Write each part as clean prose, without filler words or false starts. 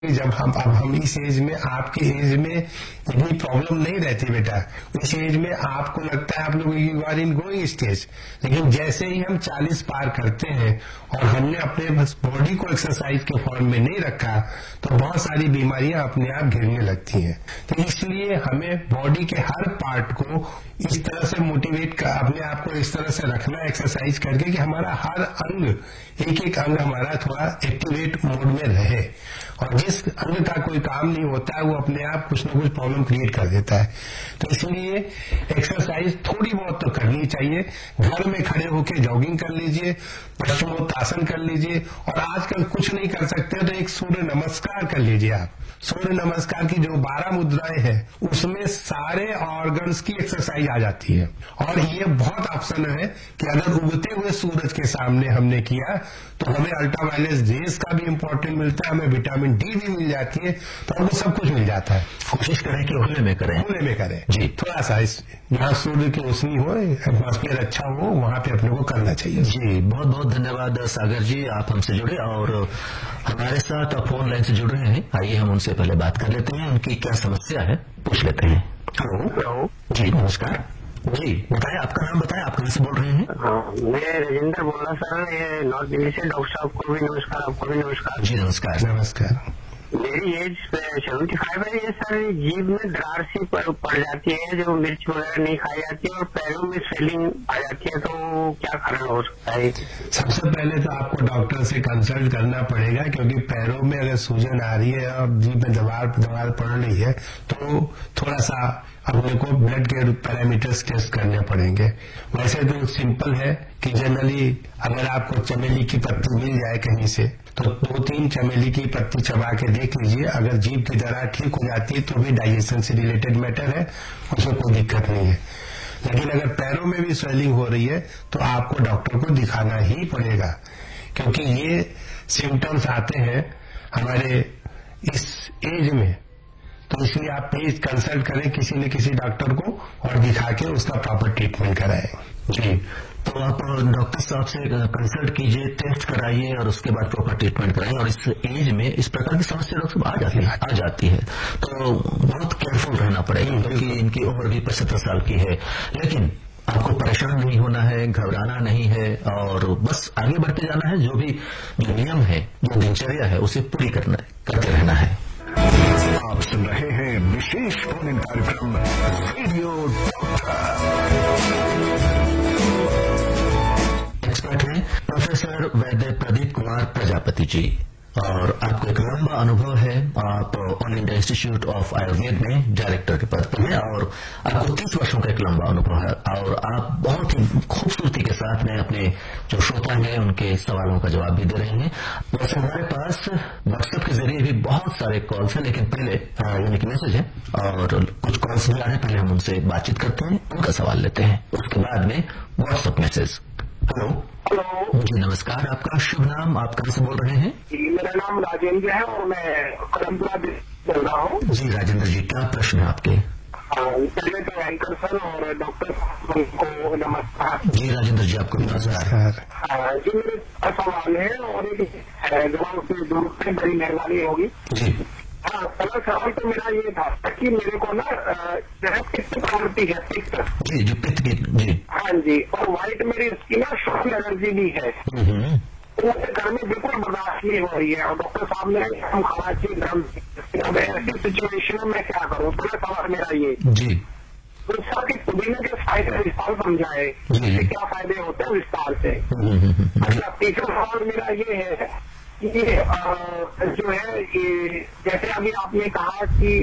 जब हम इस एज में, आपके एज में इतनी प्रॉब्लम नहीं रहती बेटा। इस एज में आपको लगता है आप लोग you are in going stage, लेकिन जैसे ही हम 40 पार करते हैं और हमने अपने बॉडी को एक्सरसाइज के फॉर्म में नहीं रखा तो बहुत सारी बीमारियां अपने आप घिरने लगती हैं। तो इसलिए हमें बॉडी के हर पार्ट को इस तरह से मोटिवेट कर, अपने आप को इस तरह से रखना एक्सरसाइज करके कि हमारा हर अंग, एक एक अंग हमारा थोड़ा एक्टिवेट मोड में रहे। और जिस अंग का कोई काम नहीं होता है वो अपने आप कुछ न कुछ प्रॉब्लम क्रिएट कर देता है। तो इसलिए एक्सरसाइज थोड़ी बहुत तो करनी चाहिए। घर में खड़े होकर जॉगिंग कर लीजिए, पश्चिमोत्तासन कर लीजिए, और आजकल कुछ नहीं कर सकते तो एक सूर्य नमस्कार कर लीजिए आप। सूर्य नमस्कार की जो 12 मुद्राएं हैं उसमें सारे ऑर्गन्स की एक्सरसाइज आ जाती है। और ये बहुत ऑप्शन है कि अगर उगते हुए सूरज के सामने हमने किया तो हमें अल्ट्रावायलेट रेज का भी इंपॉर्टेंट मिलता है, हमें विटामिन डी भी मिल जाती है, तो हमको सब कुछ मिल जाता है। कोशिश करें कि खुले में करें, खुले में करें जी। थोड़ा सा जहाँ सूर्य की रोशनी हो, एटमॉस्फेयर अच्छा हो, वहां पे अपने को करना चाहिए। जी, बहुत बहुत धन्यवाद सागर जी, आप हमसे जुड़े और हमारे साथ फोन लाइन से जुड़ रहे हैं। आइए हम उनसे पहले बात कर लेते हैं, उनकी क्या समस्या है पूछ लेते हैं। हेलो जी, नमस्कार जी, बताएं आपका नाम बताएं, आप कहाँ से बोल रहे हैं? मैं राजेंद्र बोल रहा सर, ये नॉर्थ दिल्ली से। डॉक्टर साहब को भी नमस्कार, आपको भी नमस्कार। जी नमस्कार। नमस्कार। मेरी एज 75 है। ये सर जीभ में दरार सी पड़ जाती है, जो मिर्च वगैरह नहीं खाई जाती है, और पैरों में स्वेलिंग आ जाती है, तो क्या कारण हो सकता है? सबसे पहले तो आपको डॉक्टर से कंसल्ट करना पड़ेगा, क्योंकि पैरों में अगर सूजन आ रही है और जीभ में दबाव पड़ रही है तो थोड़ा सा अपने को ब्लड के पैरामीटर्स टेस्ट करने पड़ेंगे। वैसे तो सिंपल है कि जनरली अगर आपको चमेली की पत्ती मिल जाए कहीं से तो 2-3 चमेली की पत्ती चबा के देख लीजिए। अगर जीभ की दरार ठीक हो जाती है तो भी डाइजेशन से रिलेटेड मैटर है, उसमें कोई दिक्कत नहीं है। लेकिन अगर पैरों में भी स्वेलिंग हो रही है तो आपको डॉक्टर को दिखाना ही पड़ेगा, क्योंकि ये सिम्टम्स आते हैं हमारे इस एज में। तो इसलिए आप प्लीज कंसल्ट करें किसी न किसी डॉक्टर को और दिखा के उसका प्रॉपर ट्रीटमेंट कराएं। जी, तो आप डॉक्टर साहब से कंसल्ट कीजिए, टेस्ट कराइए और उसके बाद प्रॉपर ट्रीटमेंट कराइए। और इस एज में इस प्रकार की समस्या डॉक्टर साहब आ जाती है तो बहुत केयरफुल रहना पड़ेगा, क्योंकि इनकी उम्र भी 75 साल की है। लेकिन आपको परेशान नहीं होना है, घबराना नहीं है, और बस आगे बढ़ते जाना है। जो नियम है, जो दिनचर्या है, उसे पूरी करते रहना है। आप सुन रहे हैं विशेष फोन इन कार्यक्रम रेडियो डॉक्टर। एक्सपर्ट हैं प्रोफेसर वैद्य प्रदीप कुमार प्रजापति जी, और आपको एक लंबा अनुभव है। आप all India institute of Ayurveda में डायरेक्टर के पद पर हैं और आपको 30 वर्षों का एक लंबा अनुभव है, और आप बहुत ही खूबसूरती के साथ में अपने जो श्रोता हैं उनके सवालों का जवाब भी दे रहे हैं। वैसे हमारे पास व्हाट्सएप के जरिए भी बहुत सारे कॉल्स हैं, लेकिन पहले यानी कि मैसेज है और कुछ कॉल्स भी आ रहे हैं। पहले हम उनसे बातचीत करते हैं, उनका सवाल लेते हैं, उसके बाद में व्हाट्सएप मैसेज। हेलो जी, नमस्कार, आपका शुभ नाम, आप कहाँ से बोल रहे हैं? मेरा नाम राजेंद्र है और मैं करमपुरा बोल रहा हूँ। जी राजेंद्र जी, क्या प्रश्न है आपके? पहले तो एंकर सर और डॉक्टर को नमस्कार। जी राजेंद्र जी, आपको नमस्कार। जी, मेरे सवाल है और एक जवाब से दूर से बड़ी मेहरबानी होगी जी। हाँ, पहला सवाल तो मेरा ये था कि मेरे को ना पित्त प्रवृत्ति है, पित्त। जी, जो पित्त की, जी हाँ जी, और व्हाइट मेरी उसकी ना शुगर एलर्जी भी है। तो घर में बिल्कुल बर्दाश्त नहीं हो रही है, और डॉक्टर साहब ने हम खाना चाहिए। अब ऐसी सिचुएशन में मैं क्या करूँ? पहला सवाल मेरा ये जी। दूसरा कि पुदीने के फायदे विस्तार समझाए, इससे क्या फायदे होते हैं विस्तार से। अच्छा, तीसरा सवाल मेरा ये है कि जो है ये जैसे अभी आपने कहा कि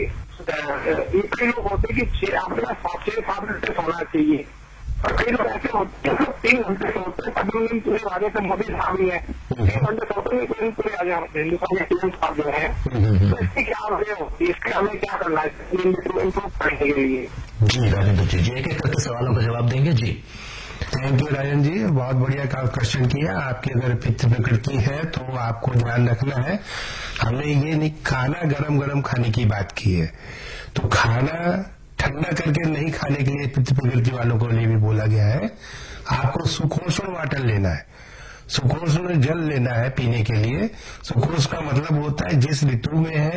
ये कई लोग होते हैं कि आपके पास 6-7 घंटे सोना चाहिए, और कई लोग ऐसे होते हैं 3 घंटे सोते हैं। कभी दिन पूरे वादे से मोदी साहब ही है 3 घंटे सोते हैं, कोई पूरे आ जाते हैं हिंदुस्तान के टीम साहब जो है। तो इसकी क्या वजह होती है? इसके हमें क्या करना है इम्प्रूव करने के लिए? जी राजेंद्र जी, एक एक करके सवालों का जवाब देंगे। जी थैंक यू राजन जी, बहुत बढ़िया क्वेश्चन किया। आपकी अगर पित्त प्रकृति है तो आपको ध्यान रखना है। हमने ये नहीं खाना गरम गरम खाने की बात की है, तो खाना ठंडा करके नहीं खाने के लिए पित्त प्रकृति वालों को लिए भी बोला गया है। आपको सुपोषण वाटर लेना है। सुक्रोज में जल लेना है पीने के लिए। सुक्रोज का मतलब होता है जिस ऋतु में है